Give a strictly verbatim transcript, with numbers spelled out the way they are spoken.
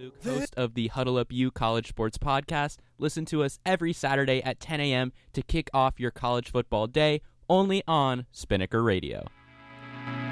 Luke, host of the Huddle Up U College Sports Podcast. Listen to us every Saturday at ten a.m. to kick off your college football day, only on Spinnaker Radio.